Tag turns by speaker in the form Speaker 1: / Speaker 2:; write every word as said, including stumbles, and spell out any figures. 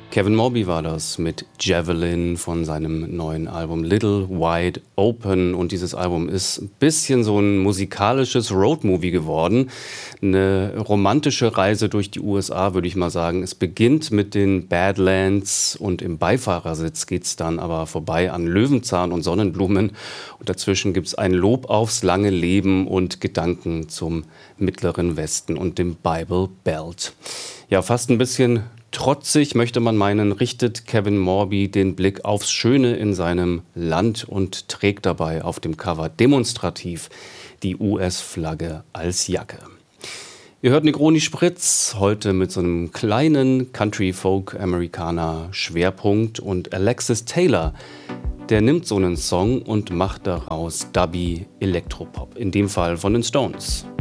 Speaker 1: Kevin Morby war das mit Javelin von seinem neuen Album Little Wide Open. Und dieses Album ist ein bisschen so ein musikalisches Roadmovie geworden. Eine romantische Reise durch die U S A, würde ich mal sagen. Es beginnt mit den Badlands und im Beifahrersitz geht's dann aber vorbei an Löwenzahn und Sonnenblumen. Und dazwischen gibt's ein Lob aufs lange Leben und Gedanken zum Mittleren Westen und dem Bible Belt. Ja, fast ein bisschen trotzig, möchte man meinen, richtet Kevin Morby den Blick aufs Schöne in seinem Land und trägt dabei auf dem Cover demonstrativ die U S-Flagge als Jacke. Ihr hört Negroni Spritz, heute mit so einem kleinen Country-Folk-Amerikaner-Schwerpunkt. Und Alexis Taylor, der nimmt so einen Song und macht daraus Dubby Elektropop, in dem Fall von den Stones.